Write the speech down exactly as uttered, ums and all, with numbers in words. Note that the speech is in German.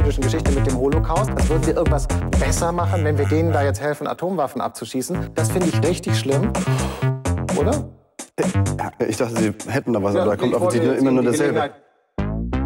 jüdischen Geschichte mit dem Holocaust. Als würden wir irgendwas besser machen, wenn wir denen da jetzt helfen, Atomwaffen abzuschießen. Das finde ich richtig schlimm. Oder? Ja, ich dachte, Sie hätten da was, ja, aber da kommt offensichtlich immer nur dasselbe.